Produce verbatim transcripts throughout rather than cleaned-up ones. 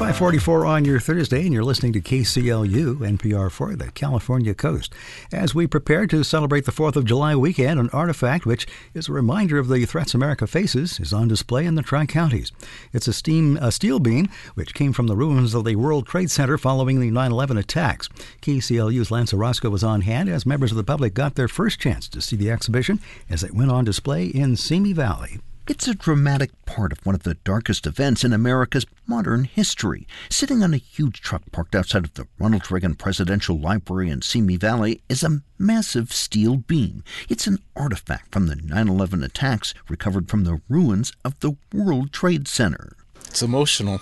five forty-four on your Thursday, and you're listening to K C L U, N P R for the California coast. As we prepare to celebrate the fourth of July weekend, an artifact which is a reminder of the threats America faces is on display in the Tri-Counties. It's a, steam, a steel beam which came from the ruins of the World Trade Center following the nine eleven attacks. K C L U's Lance Orozco was on hand as members of the public got their first chance to see the exhibition as it went on display in Simi Valley. It's a dramatic part of one of the darkest events in America's modern history. Sitting on a huge truck parked outside of the Ronald Reagan Presidential Library in Simi Valley is a massive steel beam. It's an artifact from the nine eleven attacks recovered from the ruins of the World Trade Center. It's emotional.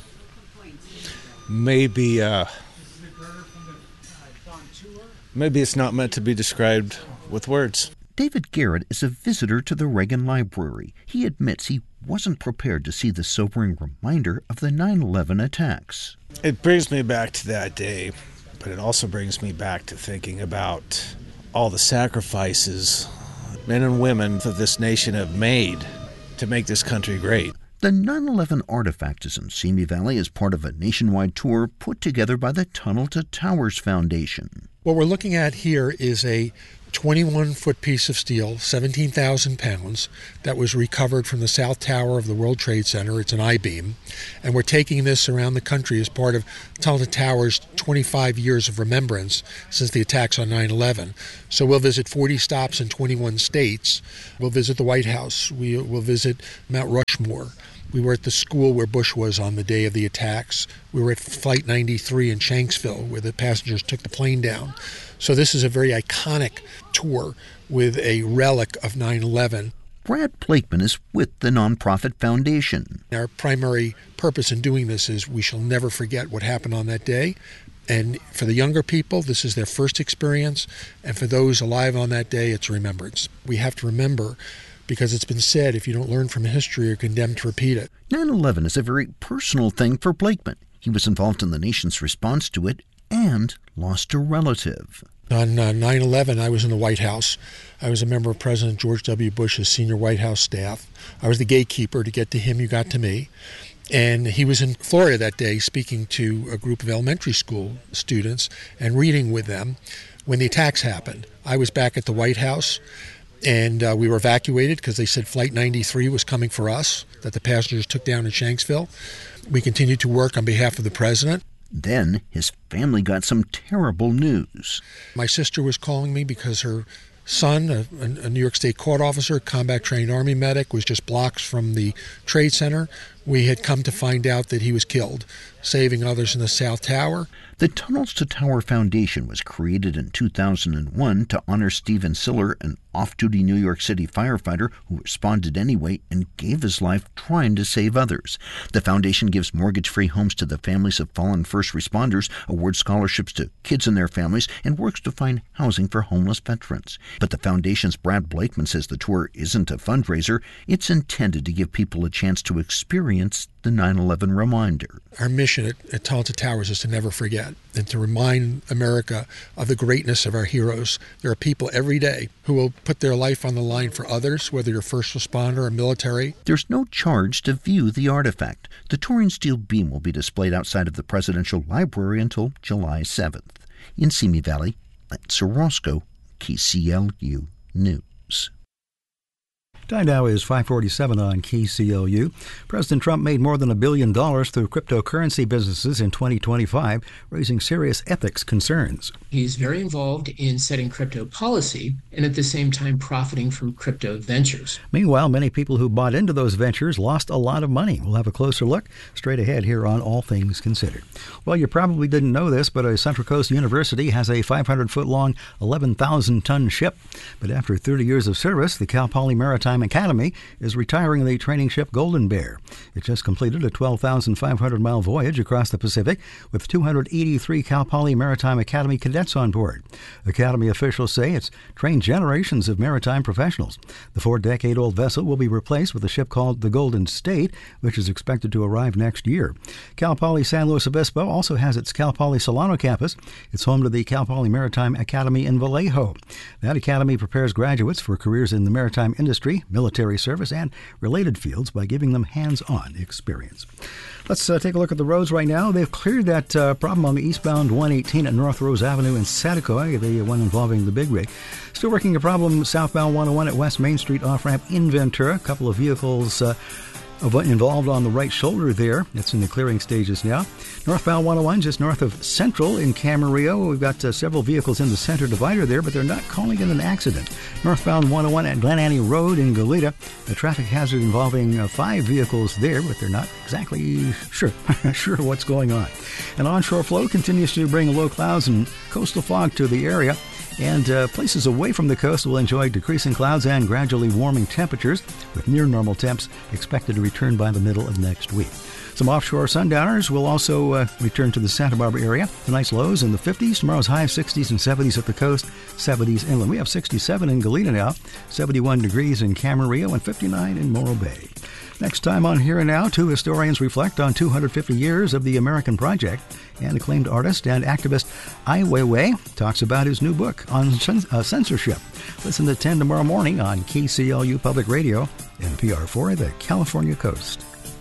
Maybe, uh, maybe it's not meant to be described with words. David Garrett is a visitor to the Reagan Library. He admits he wasn't prepared to see the sobering reminder of the nine eleven attacks. It brings me back to that day, but it also brings me back to thinking about all the sacrifices men and women of this nation have made to make this country great. The nine eleven artifact is in Simi Valley as part of a nationwide tour put together by the Tunnel to Towers Foundation. What we're looking at here is a twenty-one foot piece of steel, seventeen thousand pounds, that was recovered from the South Tower of the World Trade Center. It's an I-beam. And we're taking this around the country as part of Tunnel to Towers' twenty-five years of remembrance since the attacks on nine eleven. So we'll visit forty stops in twenty-one states. We'll visit the White House. We will visit Mount Rushmore. We were at the school where Bush was on the day of the attacks. We were at Flight ninety-three in Shanksville, where the passengers took the plane down. So this is a very iconic tour with a relic of nine eleven. Brad Blakeman is with the nonprofit foundation. Our primary purpose in doing this is we shall never forget what happened on that day. And for the younger people, this is their first experience. And for those alive on that day, it's remembrance. We have to remember, because it's been said, if you don't learn from history, you're condemned to repeat it. nine eleven is a very personal thing for Blakeman. He was involved in the nation's response to it and lost a relative. On uh, nine eleven, I was in the White House. I was a member of President George W. Bush's senior White House staff. I was the gatekeeper. To get to him, you got to me. And he was in Florida that day speaking to a group of elementary school students and reading with them when the attacks happened. I was back at the White House, and uh, we were evacuated because they said Flight ninety-three was coming for us, that the passengers took down in Shanksville. We continued to work on behalf of the president. Then his family got some terrible news. My sister was calling me because her son, a, a New York State court officer, combat-trained Army medic, was just blocks from the Trade Center. We had come to find out that he was killed, saving others in the South Tower. The Tunnels to Tower Foundation was created in two thousand one to honor Stephen Siller, an off-duty New York City firefighter who responded anyway and gave his life trying to save others. The foundation gives mortgage-free homes to the families of fallen first responders, awards scholarships to kids and their families, and works to find housing for homeless veterans. But the foundation's Brad Blakeman says the tour isn't a fundraiser. It's intended to give people a chance to experience the nine eleven reminder. Our mission at, at Tunnel to Towers is to never forget and to remind America of the greatness of our heroes. There are people every day who will put their life on the line for others, whether you're first responder or military. There's no charge to view the artifact. The touring steel beam will be displayed outside of the Presidential Library until July seventh. In Simi Valley, Lance Orozco, K C L U News. Time now is five forty-seven on K C L U. President Trump made more than a billion dollars through cryptocurrency businesses in twenty twenty-five, raising serious ethics concerns. He's very involved in setting crypto policy and at the same time profiting from crypto ventures. Meanwhile, many people who bought into those ventures lost a lot of money. We'll have a closer look straight ahead here on All Things Considered. Well, you probably didn't know this, but a Central Coast University has a five hundred foot long, eleven thousand ton ship. But after thirty years of service, the Cal Poly Maritime Academy is retiring the training ship Golden Bear. It just completed a twelve thousand five hundred mile voyage across the Pacific with two hundred eighty-three Cal Poly Maritime Academy cadets on board. Academy officials say it's trained generations of maritime professionals. The four-decade-old vessel will be replaced with a ship called the Golden State, which is expected to arrive next year. Cal Poly San Luis Obispo also has its Cal Poly Solano campus. It's home to the Cal Poly Maritime Academy in Vallejo. That academy prepares graduates for careers in the maritime industry, military service and related fields by giving them hands-on experience. Let's uh, take a look at the roads right now. They've cleared that uh, problem on the eastbound one eighteen at North Rose Avenue in Saticoy, the one involving the Big Rig. Still working a problem southbound one oh one at West Main Street off-ramp in Ventura. A couple of vehicles uh, involved on the right shoulder there. It's in the clearing stages now. Northbound one oh one just north of Central in Camarillo. We've got uh, several vehicles in the center divider there, but they're not calling it an accident. Northbound one oh one at Glen Annie Road in Goleta. A traffic hazard involving uh, five vehicles there, but they're not exactly sure sure what's going on. An onshore flow continues to bring low clouds and coastal fog to the area. And uh, places away from the coast will enjoy decreasing clouds and gradually warming temperatures, with near-normal temps expected to return by the middle of next week. Some offshore sundowners will also uh, return to the Santa Barbara area. Tonight's lows in the fifties, tomorrow's highs sixties and seventies at the coast, seventies inland. We have sixty-seven in Goleta now, seventy-one degrees in Camarillo, and fifty-nine in Morro Bay. Next time on Here and Now, two historians reflect on two hundred fifty years of the American Project, and acclaimed artist and activist Ai Weiwei talks about his new book on censorship. Listen to ten tomorrow morning on K C L U Public Radio, N P R for the California Coast.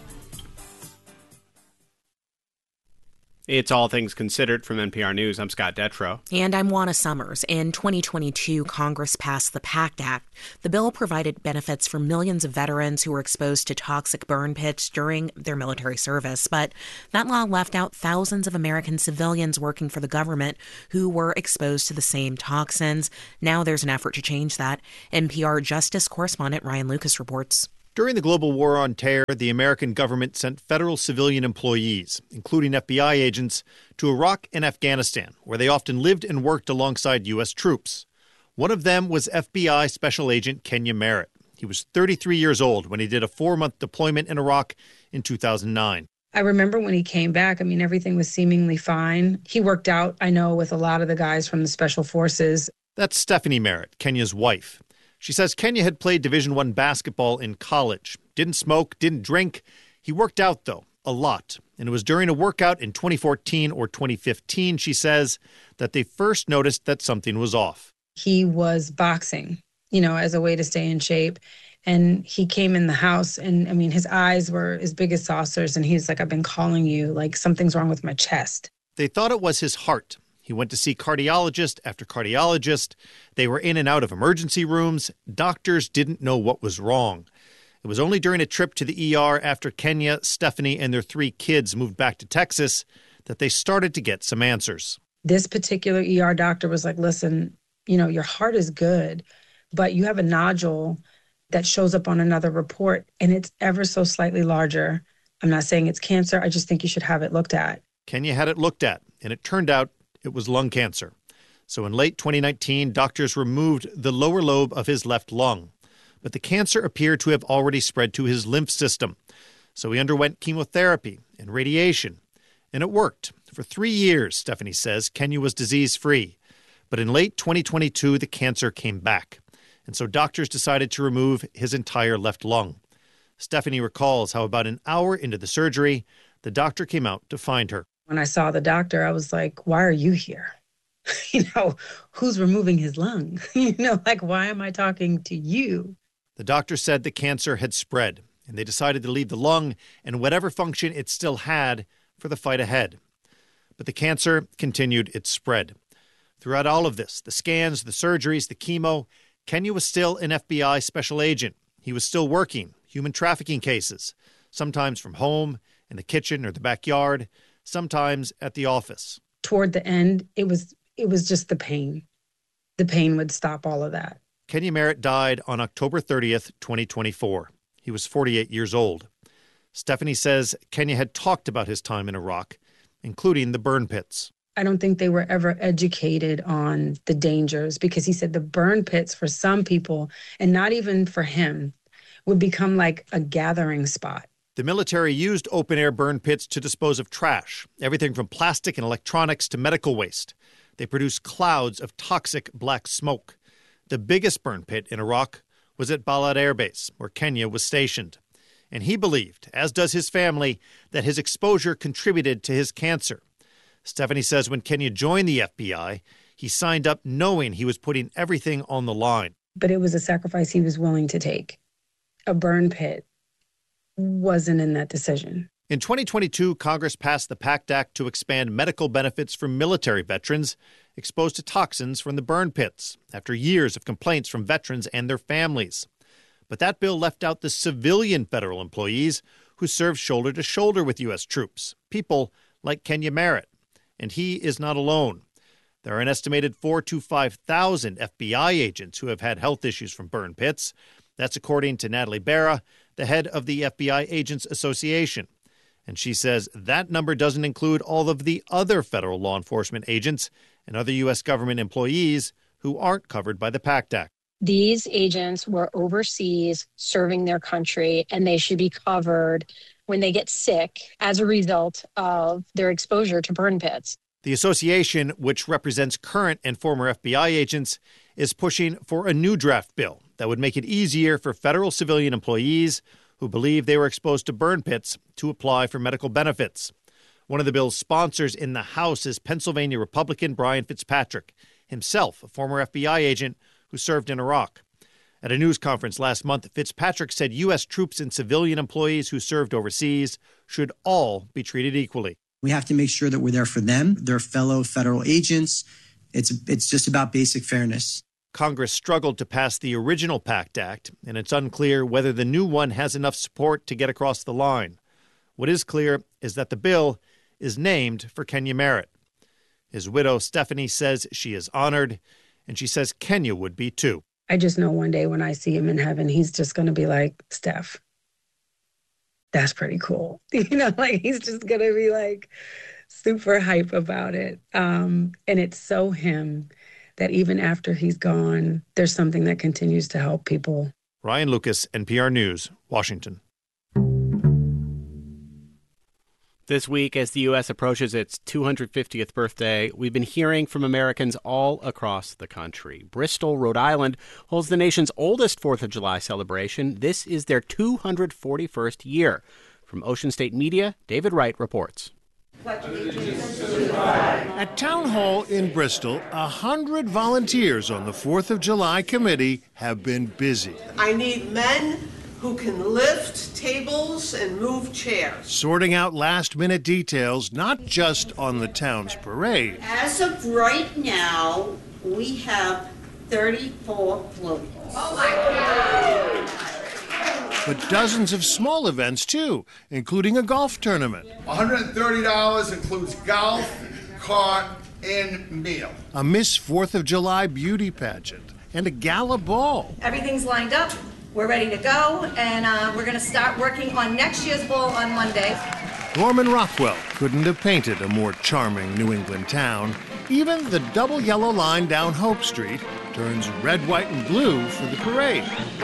It's All Things Considered from N P R News. I'm Scott Detrow. And I'm Juana Summers. In twenty twenty-two, Congress passed the PACT Act. The bill provided benefits for millions of veterans who were exposed to toxic burn pits during their military service. But that law left out thousands of American civilians working for the government who were exposed to the same toxins. Now there's an effort to change that. N P R Justice correspondent Ryan Lucas reports. During the global war on terror, the American government sent federal civilian employees, including F B I agents, to Iraq and Afghanistan, where they often lived and worked alongside U S troops. One of them was F B I Special Agent Kenya Merritt. He was thirty-three years old when he did a four-month deployment in Iraq in two thousand nine. I remember when he came back, I mean, everything was seemingly fine. He worked out, I know, with a lot of the guys from the Special Forces. That's Stephanie Merritt, Kenya's wife. She says Kenya had played Division One basketball in college. Didn't smoke, didn't drink. He worked out, though, a lot. And it was during a workout in twenty fourteen or twenty fifteen, she says, that they first noticed that something was off. He was boxing, you know, as a way to stay in shape. And he came in the house and, I mean, his eyes were as big as saucers. And he's like, I've been calling you, like something's wrong with my chest. They thought it was his heart. He went to see cardiologist after cardiologist. They were in and out of emergency rooms. Doctors didn't know what was wrong. It was only during a trip to the E R after Kenya, Stephanie, and their three kids moved back to Texas that they started to get some answers. This particular E R doctor was like, listen, you know, your heart is good, but you have a nodule that shows up on another report, and it's ever so slightly larger. I'm not saying it's cancer. I just think you should have it looked at. Kenya had it looked at, and it turned out it was lung cancer. So in late twenty nineteen, doctors removed the lower lobe of his left lung. But the cancer appeared to have already spread to his lymph system. So he underwent chemotherapy and radiation. And it worked. For three years, Stephanie says, Kenya was disease-free. But in late twenty twenty-two, the cancer came back. And so doctors decided to remove his entire left lung. Stephanie recalls how about an hour into the surgery, the doctor came out to find her. When I saw the doctor, I was like, why are you here? You know, who's removing his lung? You know, like, why am I talking to you? The doctor said the cancer had spread, and they decided to leave the lung and whatever function it still had for the fight ahead. But the cancer continued its spread. Throughout all of this, the scans, the surgeries, the chemo, Kenya was still an F B I special agent. He was still working human trafficking cases, sometimes from home, in the kitchen or the backyard, sometimes at the office. Toward the end, it was it was just the pain. The pain would stop all of that. Kenya Merritt died on October thirtieth, twenty twenty-four. He was forty-eight years old. Stephanie says Kenya had talked about his time in Iraq, including the burn pits. I don't think they were ever educated on the dangers, because he said the burn pits for some people, and not even for him, would become like a gathering spot. The military used open-air burn pits to dispose of trash, everything from plastic and electronics to medical waste. They produced clouds of toxic black smoke. The biggest burn pit in Iraq was at Balad Air Base, where Kenya was stationed. And he believed, as does his family, that his exposure contributed to his cancer. Stephanie says when Kenya joined the F B I, he signed up knowing he was putting everything on the line. But it was a sacrifice he was willing to take. a burn pit wasn't in that decision. In twenty twenty-two, Congress passed the PACT Act to expand medical benefits for military veterans exposed to toxins from the burn pits after years of complaints from veterans and their families. But that bill left out the civilian federal employees who served shoulder to shoulder with U S troops, people like Kenya Merritt. And he is not alone. There are an estimated four to five thousand F B I agents who have had health issues from burn pits. That's according to Natalie Berra, the head of the F B I Agents Association. And she says that number doesn't include all of the other federal law enforcement agents and other U S government employees who aren't covered by the PACT Act. These agents were overseas serving their country, and they should be covered when they get sick as a result of their exposure to burn pits. The association, which represents current and former F B I agents, is pushing for a new draft bill that would make it easier for federal civilian employees who believe they were exposed to burn pits to apply for medical benefits. One of the bill's sponsors in the House is Pennsylvania Republican Brian Fitzpatrick, himself a former F B I agent who served in Iraq. At a news conference last month, Fitzpatrick said U S troops and civilian employees who served overseas should all be treated equally. We have to make sure that we're there for them, their fellow federal agents. It's it's just about basic fairness. Congress struggled to pass the original PACT Act, and it's unclear whether the new one has enough support to get across the line. What is clear is that the bill is named for Kenya Merritt. His widow, Stephanie, says she is honored, and she says Kenya would be too. I just know one day when I see him in heaven, he's just going to be like, Steph, that's pretty cool. You know, like he's just going to be like super hype about it. Um, and it's so him that even after he's gone, there's something that continues to help people. Ryan Lucas, N P R News, Washington. This week, as the U S approaches its two hundred fiftieth birthday, we've been hearing from Americans all across the country. Bristol, Rhode Island, holds the nation's oldest fourth of July celebration. This is their two hundred forty-first year. From Ocean State Media, David Wright reports. At Town Hall in Bristol, a hundred volunteers on the fourth of July committee have been busy. I need men who can lift tables and move chairs. Sorting out last-minute details, not just on the town's parade. As of right now, we have thirty-four floats. Oh, my God! But dozens of small events, too, including a golf tournament. one hundred thirty dollars includes golf, cart, and meal. A Miss fourth of July beauty pageant, and a gala ball. Everything's lined up. We're ready to go, and uh, we're going to start working on next year's ball on Monday. Norman Rockwell couldn't have painted a more charming New England town. Even the double yellow line down Hope Street turns red, white, and blue for the parade.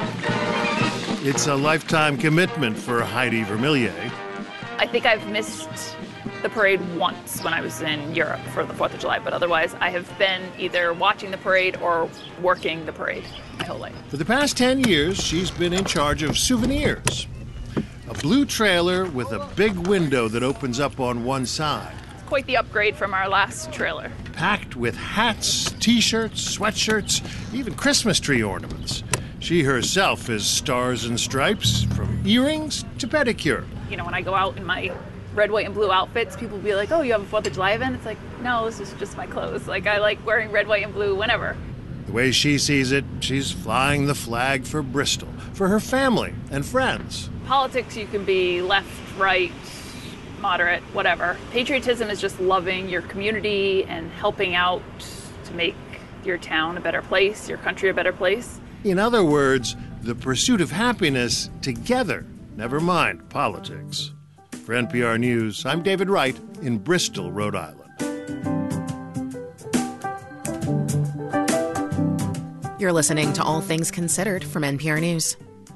It's a lifetime commitment for Heidi Vermillier. I think I've missed the parade once when I was in Europe for the fourth of July, but otherwise I have been either watching the parade or working the parade my whole life. For the past ten years, she's been in charge of souvenirs. A blue trailer with a big window that opens up on one side. Quite the upgrade from our last trailer. Packed with hats, t-shirts, sweatshirts, even Christmas tree ornaments. She herself is stars and stripes, from earrings to pedicure. You know, when I go out in my red, white, and blue outfits, people will be like, oh, you have a fourth of July event? It's like, no, this is just my clothes. Like, I like wearing red, white, and blue whenever. The way she sees it, she's flying the flag for Bristol, for her family and friends. Politics, you can be left, right, moderate, whatever. Patriotism is just loving your community and helping out to make your town a better place, your country a better place. In other words, the pursuit of happiness together, never mind politics. For N P R News, I'm David Wright in Bristol, Rhode Island. You're listening to All Things Considered from N P R News.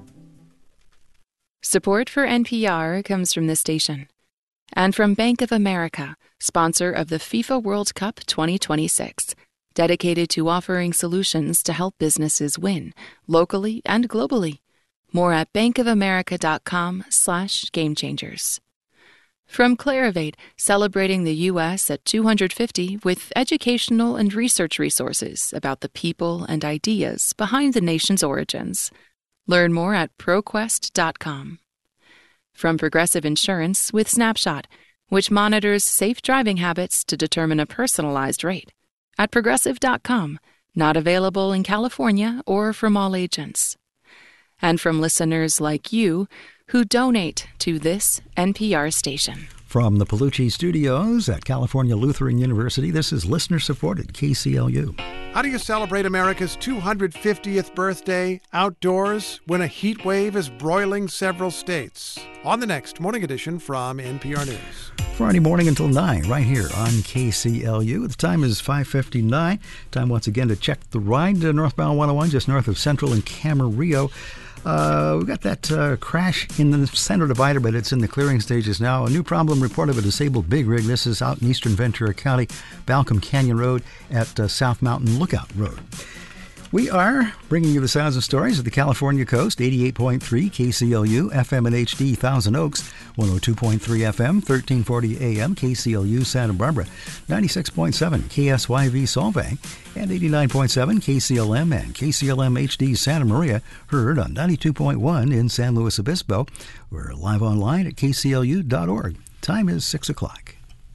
Support for N P R comes from this station and from Bank of America, sponsor of the FIFA World Cup twenty twenty-six. Dedicated to offering solutions to help businesses win, locally and globally. More at bankofamerica.com slash game changers. From Clarivate, celebrating the U S at two hundred fifty with educational and research resources about the people and ideas behind the nation's origins. Learn more at ProQuest dot com. From Progressive Insurance with Snapshot, which monitors safe driving habits to determine a personalized rate. At Progressive dot com, not available in California or from all agents. And from listeners like you who donate to this N P R station. From the Palucci Studios at California Lutheran University, this is listener-supported K C L U. How do you celebrate America's two hundred fiftieth birthday outdoors when a heat wave is broiling several states? On the next Morning Edition from N P R News. Friday morning until nine, right here on K C L U. The time is five fifty-nine. Time once again to check the ride to northbound one oh one, just north of Central and Camarillo. Uh, we got that uh, crash in the center divider, but it's in the clearing stages now. A new problem report of a disabled big rig. This is out in eastern Ventura County, Balcom Canyon Road at uh, South Mountain Lookout Road. We are bringing you the sounds and stories of the California coast, eighty-eight point three K C L U, F M and H D, Thousand Oaks, one oh two point three F M, thirteen forty A M, K C L U, Santa Barbara, ninety-six point seven K S Y V, Solvang, and eighty-nine point seven K C L M and K C L M H D, Santa Maria, heard on ninety-two point one in San Luis Obispo. We're live online at K C L U dot org. Time is six o'clock.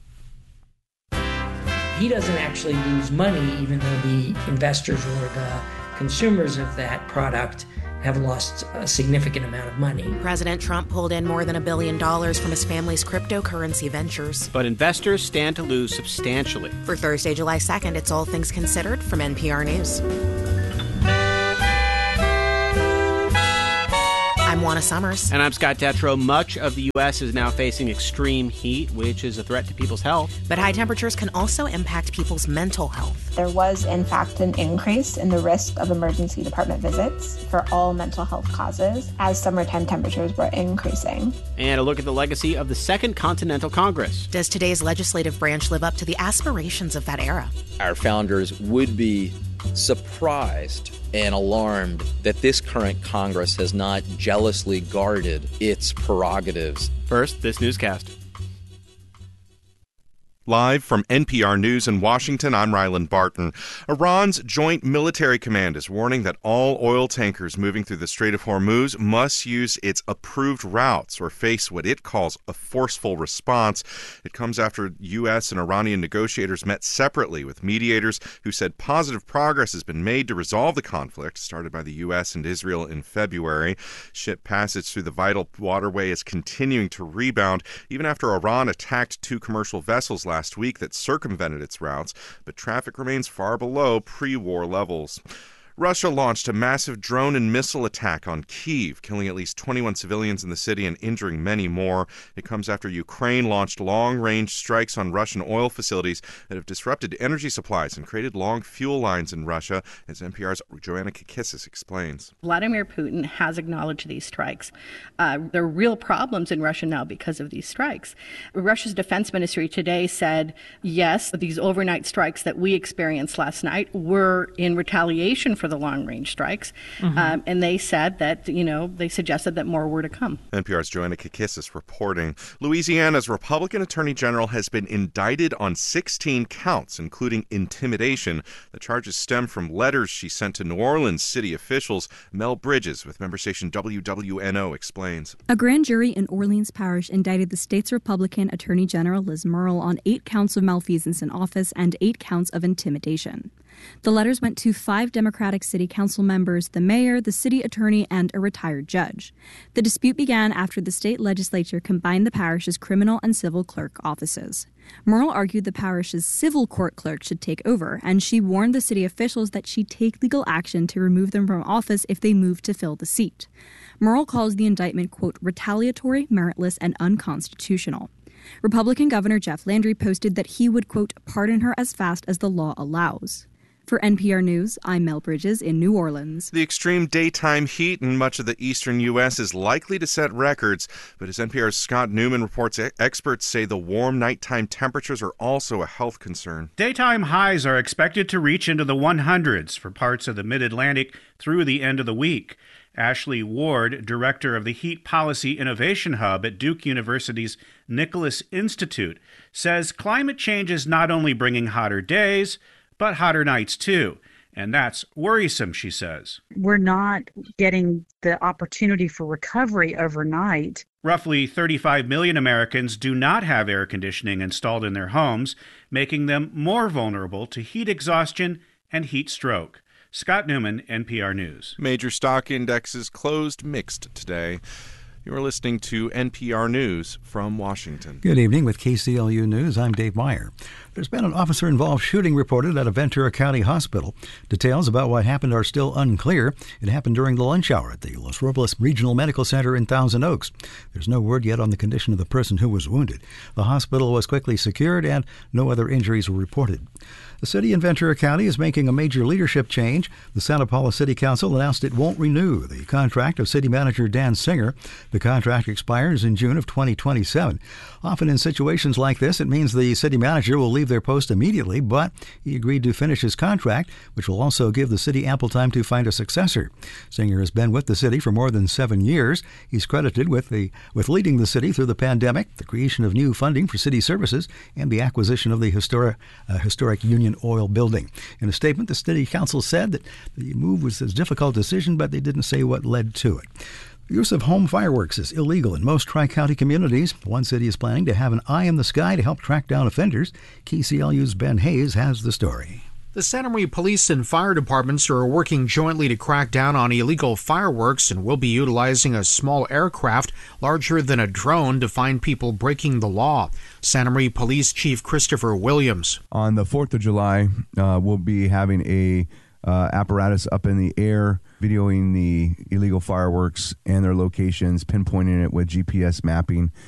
He doesn't actually lose money, even though the investors or the consumers of that product have lost a significant amount of money. President Trump pulled in more than a billion dollars from his family's cryptocurrency ventures. But investors stand to lose substantially. For Thursday, July second, it's All Things Considered from N P R News. I'm Juana Summers. And I'm Scott Detrow. Much of the U S is now facing extreme heat, which is a threat to people's health. But high temperatures can also impact people's mental health. There was, in fact, an increase in the risk of emergency department visits for all mental health causes as summertime temperatures were increasing. And a look at the legacy of the Second Continental Congress. Does today's legislative branch live up to the aspirations of that era? Our founders would be surprised and alarmed that this current Congress has not jealously guarded its prerogatives. First, this newscast. Live from N P R News in Washington, I'm Ryland Barton. Iran's Joint Military Command is warning that all oil tankers moving through the Strait of Hormuz must use its approved routes or face what it calls a forceful response. It comes after U S and Iranian negotiators met separately with mediators who said positive progress has been made to resolve the conflict started by the U S and Israel in February. Ship passage through the vital waterway is continuing to rebound, even after Iran attacked two commercial vessels last last week that circumvented its routes, but traffic remains far below pre-war levels. Russia launched a massive drone and missile attack on Kyiv, killing at least twenty-one civilians in the city and injuring many more. It comes after Ukraine launched long-range strikes on Russian oil facilities that have disrupted energy supplies and created long fuel lines in Russia, as N P R's Joanna Kakissis explains. Vladimir Putin has acknowledged these strikes. Uh, there are real problems in Russia now because of these strikes. Russia's defense ministry today said, yes, these overnight strikes that we experienced last night were in retaliation for the long-range strikes, mm-hmm. um, and they said that, you know, they suggested that more were to come. N P R's Joanna Kakissis reporting. Louisiana's Republican Attorney General has been indicted on sixteen counts, including intimidation. The charges stem from letters she sent to New Orleans city officials. Mel Bridges with member station W W N O explains. A grand jury in Orleans Parish indicted the state's Republican Attorney General Liz Murrill on eight counts of malfeasance in office and eight counts of intimidation. The letters went to five Democratic city council members, the mayor, the city attorney, and a retired judge. The dispute began after the state legislature combined the parish's criminal and civil clerk offices. Murrill argued the parish's civil court clerk should take over, and she warned the city officials that she'd take legal action to remove them from office if they moved to fill the seat. Murrill calls the indictment, quote, retaliatory, meritless, and unconstitutional. Republican Governor Jeff Landry posted that he would, quote, pardon her as fast as the law allows. For N P R News, I'm Mel Bridges in New Orleans. The extreme daytime heat in much of the eastern U S is likely to set records, but as N P R's Scott Newman reports, experts say the warm nighttime temperatures are also a health concern. Daytime highs are expected to reach into the hundreds for parts of the mid-Atlantic through the end of the week. Ashley Ward, director of the Heat Policy Innovation Hub at Duke University's Nicholas Institute, says climate change is not only bringing hotter days, but hotter nights too. And that's worrisome, she says. We're not getting the opportunity for recovery overnight. Roughly thirty-five million Americans do not have air conditioning installed in their homes, making them more vulnerable to heat exhaustion and heat stroke. Scott Newman, N P R News. Major stock indexes closed mixed today. You're listening to N P R News from Washington. Good evening with K C L U News. I'm Dave Meyer. There's been an officer-involved shooting reported at a Ventura County hospital. Details about what happened are still unclear. It happened during the lunch hour at the Los Robles Regional Medical Center in Thousand Oaks. There's no word yet on the condition of the person who was wounded. The hospital was quickly secured and no other injuries were reported. The city in Ventura County is making a major leadership change. The Santa Paula City Council announced it won't renew the contract of city manager Dan Singer. The contract expires in June of twenty twenty-seven. Often in situations like this, it means the city manager will leave their post immediately, but he agreed to finish his contract, which will also give the city ample time to find a successor. Singer has been with the city for more than seven years. He's credited with the with leading the city through the pandemic, the creation of new funding for city services, and the acquisition of the historic, uh, historic Union Oil building. In a statement, the city council said that the move was a difficult decision, but they didn't say what led to it. The use of home fireworks is illegal in most Tri-County communities. One city is planning to have an eye in the sky to help track down offenders. K C L U's Ben Hayes has the story. The Santa Maria Police and Fire Departments are working jointly to crack down on illegal fireworks and will be utilizing a small aircraft larger than a drone to find people breaking the law. Santa Maria Police Chief Christopher Williams. On the fourth of July, uh, we'll be having a uh, apparatus up in the air videoing the illegal fireworks and their locations, pinpointing it with G P S mapping